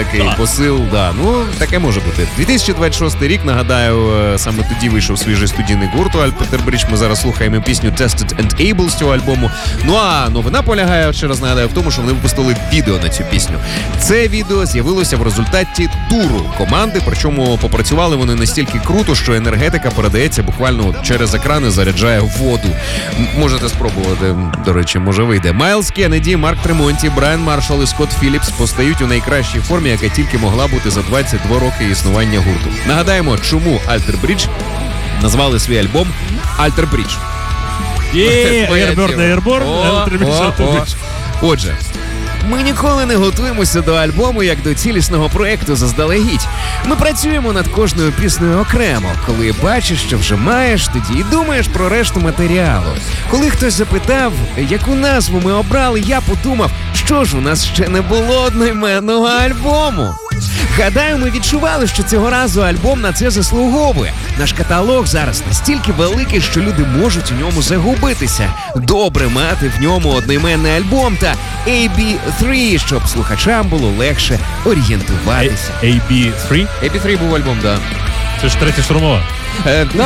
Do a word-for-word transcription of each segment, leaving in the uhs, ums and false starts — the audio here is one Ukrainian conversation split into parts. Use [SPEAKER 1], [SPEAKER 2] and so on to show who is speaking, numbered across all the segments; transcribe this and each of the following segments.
[SPEAKER 1] такий
[SPEAKER 2] Так.
[SPEAKER 1] посил. Да. Ну, таке може бути. дві тисячі двадцять шостий рік, нагадаю, саме тоді вийшов свіжий студійний гурт Альтер Брідж. Ми зараз слухаємо пісню Tested and Able з цього альбому. Ну а новина полягає, ще раз нагадаю, в тому, що вони випустили відео на цю пісню. Це відео з'явилося в результаті туру команди, причому попрацювали вони настільки круто, що енергетика передається буквально через екрани, заряджає воду. М- Можете спробувати, до речі, може вийде. Майлз Кеннеді, Марк Тремонті, Брайан Маршалл і Скотт Філіпс постають у найкращій формі, яка тільки могла бути за двадцять два роки існування гурту. Нагадаємо, чому Альтер Брідж назвали свій альбом Альтер Брідж.
[SPEAKER 2] Є, Airborne, Airborne,
[SPEAKER 1] О,
[SPEAKER 2] Альтер Брідж,
[SPEAKER 1] о,
[SPEAKER 2] Альтер
[SPEAKER 1] о.
[SPEAKER 2] Брідж.
[SPEAKER 1] Отже, ми ніколи не готуємося до альбому як до цілісного проєкту заздалегідь. Ми працюємо над кожною піснею окремо. Коли бачиш, що вже маєш, тоді і думаєш про решту матеріалу. Коли хтось запитав, яку назву ми обрали, я подумав, що ж у нас ще не було одноіменного альбому. Гадаю, ми відчували, що цього разу альбом на це заслуговує. Наш каталог зараз настільки великий, що люди можуть у ньому загубитися. Добре мати в ньому одноіменний альбом та ей бі три, щоб слухачам було легше орієнтуватися.
[SPEAKER 2] ей бі три?
[SPEAKER 1] ей бі три був альбом, да.
[SPEAKER 2] Це ж третя штурмова.
[SPEAKER 1] Е, ну,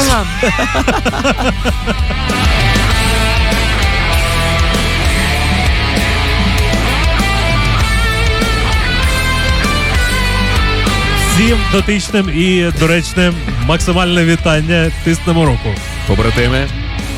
[SPEAKER 2] Всім дотичним і доречним максимальне вітання. Тиснемо руку.
[SPEAKER 1] побратими.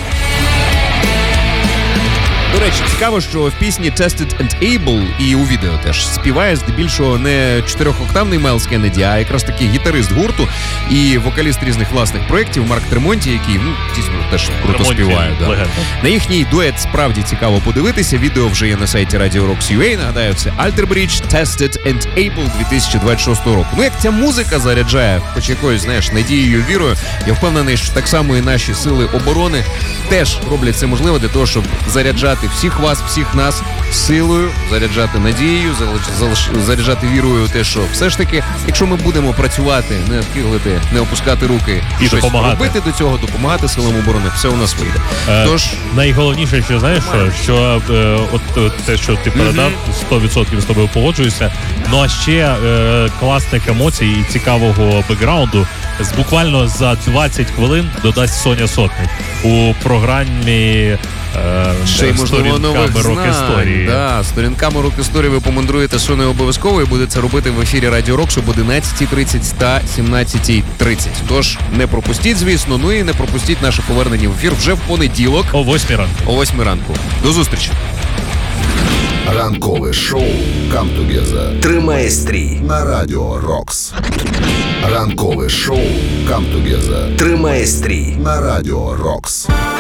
[SPEAKER 1] До речі, цікаво, що в пісні Tested and Able і у відео теж співає здебільшого не чотирьохоктавний Майлз Кеннеді, а якраз таки гітарист гурту і вокаліст різних власних проєктів Марк Тремонті, який, ну, дійсно, теж круто
[SPEAKER 2] Тремонті
[SPEAKER 1] співає. Да.
[SPEAKER 2] легенда.
[SPEAKER 1] На їхній дует справді цікаво подивитися. Відео вже є на сайті Radio Rocks точка ю а. Нагадаю, це Альтер Брідж Tested and Able дві тисячі двадцять шостого року. Ну, як ця музика заряджає, хоч якоюсь, знаєш, надією, вірою, я впевнений, що так само і наші сили оборони теж роблять це можливо для того, щоб заряджати всіх вас, всіх нас силою, заряджати надією, залиш- залиш- заряджати вірою у те, що все ж таки, якщо ми будемо працювати, не скиглити, не опускати руки
[SPEAKER 2] І
[SPEAKER 1] щось
[SPEAKER 2] допомагати.
[SPEAKER 1] робити до цього, допомагати силам оборони, все у нас вийде.
[SPEAKER 2] Е,
[SPEAKER 1] Тож,
[SPEAKER 2] Найголовніше, що знаєш, що, що е, от, от те, що ти передав, сто відсотків з тобою погоджуюся. Ну а ще е, класних емоцій і цікавого бекграунду з буквально за двадцять хвилин додасть Соня Сотник у програмі е,
[SPEAKER 1] ще й, можливо, нових
[SPEAKER 2] «Сторінками
[SPEAKER 1] знань.
[SPEAKER 2] рок-історії».
[SPEAKER 1] Да, сторінками рок-історії ви помандруєте Сонею обов'язково і буде це робити в ефірі Радіо Рокс об одинадцятій тридцять та сімнадцятій тридцять. Тож не пропустіть, звісно, ну і не пропустіть наше повернення в ефір вже в понеділок
[SPEAKER 2] О восьмій ранку.
[SPEAKER 1] о восьмій ранку. До зустрічі!
[SPEAKER 3] Ранкове шоу «Come Together»
[SPEAKER 4] Тримай стрій.
[SPEAKER 3] на Радіо Рокс. Ранкове шоу «Come Together»
[SPEAKER 4] Тримай стрій.
[SPEAKER 3] на Радіо Рокс.